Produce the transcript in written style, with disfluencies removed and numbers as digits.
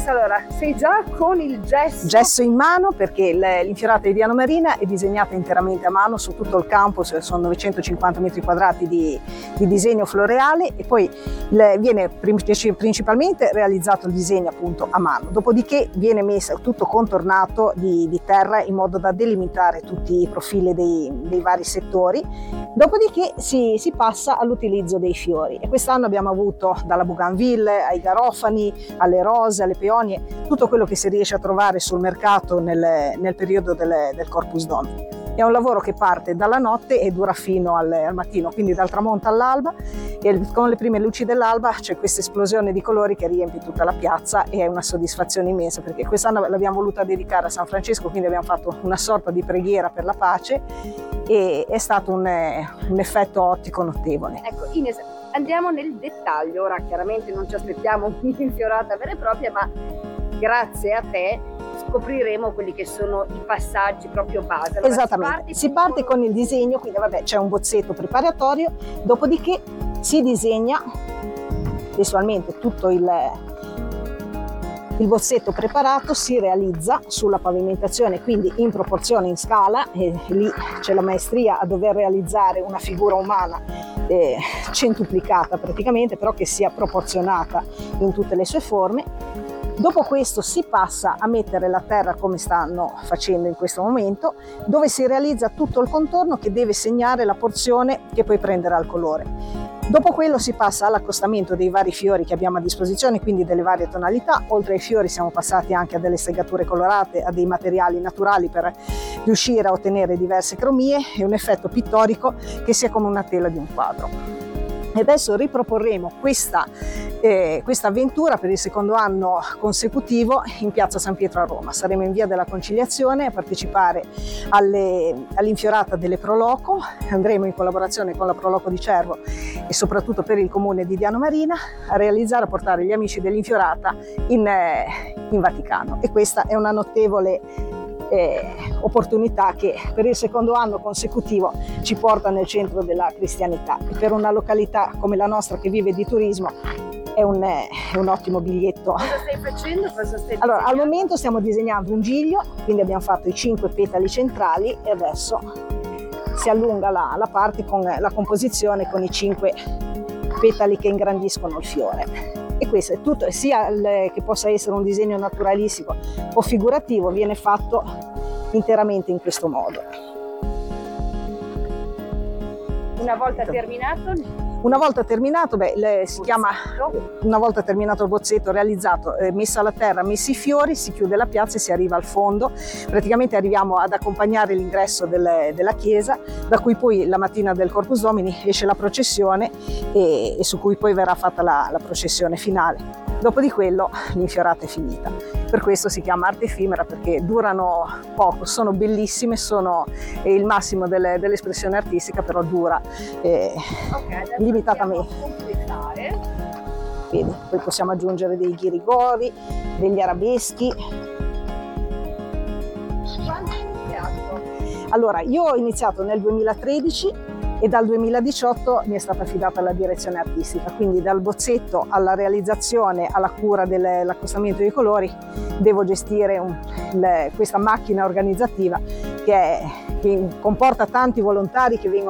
Allora, sei già con il gesso? Gesso in mano, perché l'infiorata di Diana Marina è disegnata interamente a mano su tutto il campo, sono 950 metri quadrati di disegno floreale, e poi viene principalmente realizzato il disegno appunto a mano, dopodiché viene messo tutto contornato di terra in modo da delimitare tutti i profili dei vari settori, dopodiché si passa all'utilizzo dei fiori, e quest'anno abbiamo avuto dalla bougainville ai garofani, alle rose, alle peonie, tutto quello che si riesce a trovare sul mercato nel periodo del Corpus Domini. È un lavoro che parte dalla notte e dura fino al mattino, quindi dal tramonto all'alba, e con le prime luci dell'alba c'è questa esplosione di colori che riempie tutta la piazza, e è una soddisfazione immensa, perché quest'anno l'abbiamo voluta dedicare a San Francesco, quindi abbiamo fatto una sorta di preghiera per la pace, e è stato un effetto ottico notevole. Ecco, Ines, andiamo nel dettaglio. Ora chiaramente non ci aspettiamo un'infiorata vera e propria, ma grazie a te scopriremo quelli che sono i passaggi proprio base. Allora, esattamente, si parte con il disegno, quindi c'è un bozzetto preparatorio, dopodiché si disegna visualmente tutto il bozzetto preparato, si realizza sulla pavimentazione, quindi in proporzione, in scala, e lì c'è la maestria a dover realizzare una figura umana centuplicata praticamente, però che sia proporzionata in tutte le sue forme. Dopo questo si passa a mettere la terra, come stanno facendo in questo momento, dove si realizza tutto il contorno che deve segnare la porzione che poi prenderà il colore. Dopo quello si passa all'accostamento dei vari fiori che abbiamo a disposizione, quindi delle varie tonalità. Oltre ai fiori siamo passati anche a delle segature colorate, a dei materiali naturali per riuscire a ottenere diverse cromie e un effetto pittorico che sia come una tela di un quadro. E adesso riproporremo questa avventura per il secondo anno consecutivo in Piazza San Pietro a Roma. Saremo in Via della Conciliazione a partecipare all'infiorata delle Proloco. Andremo in collaborazione con la Proloco di Cervo e soprattutto per il comune di Diano Marina a portare gli amici dell'infiorata in Vaticano, e questa è una notevole opportunità che per il secondo anno consecutivo ci porta nel centro della cristianità, e per una località come la nostra che vive di turismo è un ottimo biglietto. Cosa stai facendo? Allora, al momento stiamo disegnando un giglio, quindi abbiamo fatto i 5 petali centrali, e adesso si allunga la parte con la composizione con i 5 petali che ingrandiscono il fiore. E questo è tutto, sia che possa essere un disegno naturalistico o figurativo, viene fatto interamente in questo modo. Una volta terminato? Una volta terminato, una volta terminato il bozzetto realizzato, messa la terra, messi i fiori, si chiude la piazza e si arriva al fondo. Praticamente arriviamo ad accompagnare l'ingresso della chiesa, da cui poi la mattina del Corpus Domini esce la processione e su cui poi verrà fatta la processione finale. Dopo di quello l'infiorata è finita. Per questo si chiama arte effimera, perché durano poco, sono bellissime, sono il massimo dell'espressione artistica, però dura limitatamente. Vedi, poi possiamo aggiungere dei ghirigori, degli arabeschi. Quando hai iniziato? Allora, io ho iniziato nel 2013 e dal 2018 mi è stata affidata la direzione artistica, quindi dal bozzetto alla realizzazione, alla cura dell'accostamento dei colori, devo gestire questa macchina organizzativa che comporta tanti volontari che vengono